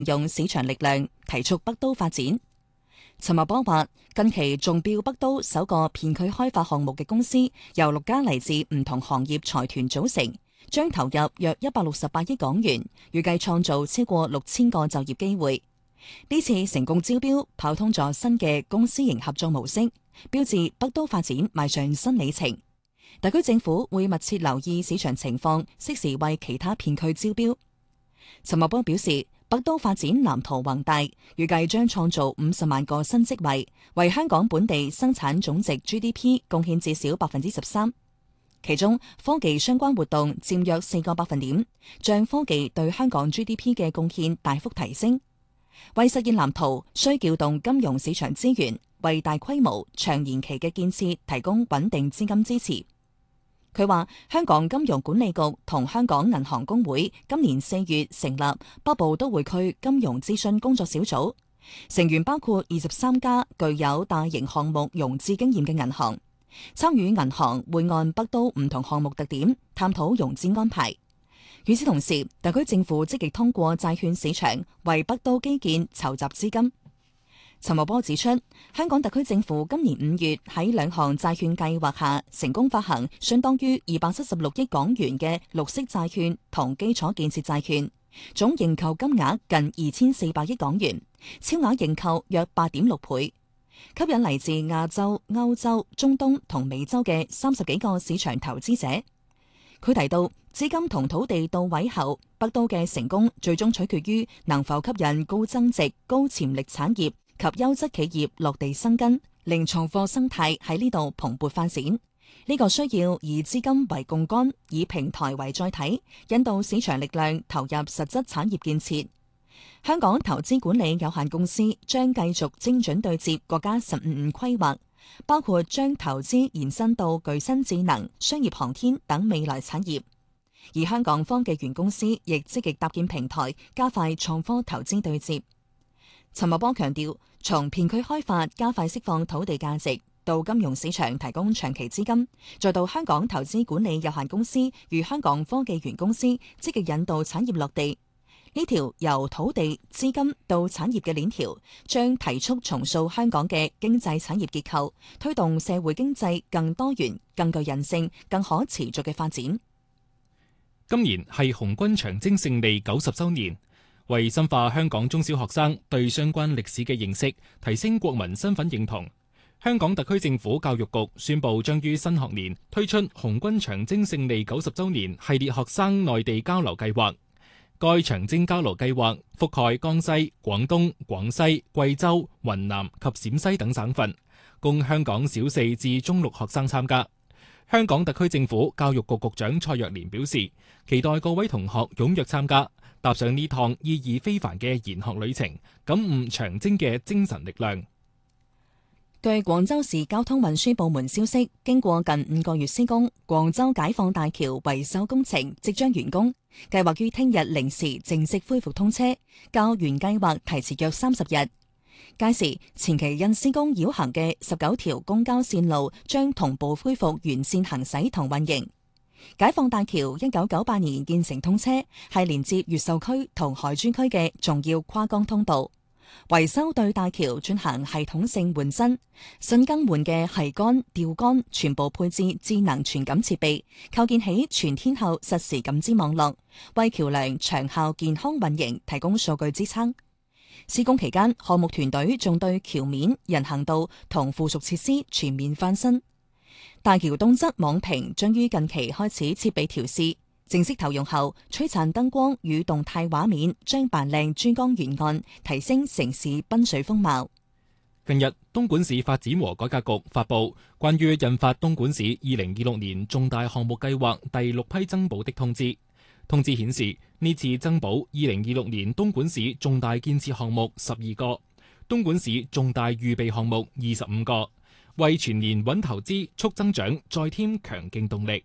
用市場力量提速北都發展。陳茂波話：近期中標北都首個片區開發項目嘅公司由6家嚟自唔同行業財團組成，將投入約168億港元，預計創造超過6000個就業機會。呢次成功招標，跑通咗新嘅公私營合作模式，標誌北都發展邁上新里程。特區政府會密切留意市場情況，適時為其他片區招標。陳茂波表示，北都發展藍圖宏大，預計將創造50萬個新職位，為香港本地生產總值 GDP 貢獻至少13%。其中科技相關活動佔約4個百分點，將科技對香港 GDP 嘅貢獻大幅提升。為實現藍圖，需調動金融市場資源，為大規模長延期嘅建設提供穩定資金支持。佢話：香港金融管理局同香港銀行公會今年4月成立北部都會區金融諮詢工作小組，成員包括23家具有大型項目融資經驗嘅銀行。參與銀行會按北都唔同項目特點探討融資安排。與此同時，特區政府積極通過債券市場為北都基建籌集資金。陳茂波指出，香港特區政府今年5月喺2項債券計劃下成功發行相當於276億港元嘅綠色債券同基礎建設債券，總認購金額近2400億港元，超額認購約8.6倍，吸引嚟自亞洲、歐洲、中東同美洲嘅30幾個市場投資者。佢提到，資金同土地到位後，北都嘅成功最終取決於能否吸引高增值、高潛力產業及優質企業落地生根，令創科生態喺呢度蓬勃發展。呢個需要以資金為槓桿，以平台為載體，引導市場力量投入實質產業建設。香港投資管理有限公司將繼續精準對接國家15規劃，包括將投資延伸到具新智能、商業航天等未來產業。而香港科技園公司亦積極搭建平台，加快創科投資對接。陳茂波強調，從片區開發加快釋放土地價值，到金融市場提供長期資金，再到香港投資管理有限公司與香港科技園公司積極引導產業落地，呢條由土地、資金到產業嘅鏈條，將提速重塑香港嘅經濟產業結構，推動社會經濟更多元、更具韌性、更可持續嘅發展。 今年係紅軍長征勝利90週年。為深化香港中小學生對相關歷史嘅認識，提升國民身份認同，香港特區政府教育局宣布將於新學年推出紅軍長征勝利90週年系列學生內地交流計劃。該長征交流計劃覆蓋江西、廣東、廣西、貴州、雲南及陝西等省份，供香港小4至中6學生參加。香港特區政府教育局局長蔡若蓮表示，期待各位同學踴躍參加，踏上呢趟意義非凡嘅研學旅程，感悟長征嘅精神力量。 據廣州市交通運輸部門消息，經過近5個月施工，廣州解放大橋維修工程即將完工，計劃於聽日零時正式恢復通車，較原計劃提遲約30日。屆時，前期因施工繞行嘅19條公交線路將同步恢復沿線行駛同運營。解放大橋1998年建成通車，係連接越秀區同海珠區嘅重要跨江通道。維修對大橋進行系統性換新更換嘅繫杆、吊杆，全部配置智能傳感設備，構建起全天候實時感知網絡，為橋梁長效健康運營提供數據支撐。施工期間，項目團隊仲對橋面、人行道同附屬設施全面翻新。大橋東側網屏將於近期開始設備調試，正式投用後，璀璨燈光與動態畫面將扮靚珠江沿岸，提升城市濱水風貌。 近日，東莞市發展和改革局發布關於印發東莞市2026年重大項目計劃第6批增補的通知。通知顯示，呢次增補2026年東莞市重大建設項目12個，東莞市重大預備項目25個，為全年穩投資、促增長再添強勁動力。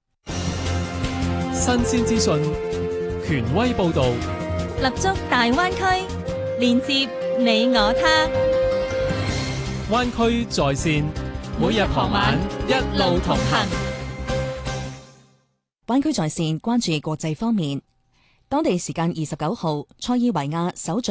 新鮮資訊，權威報導， 立足大灣區，連接你我他。 灣區在線，每日傍晚一路同行。 灣區在線關注國際方面。 當地時間29號，塞爾維亞首長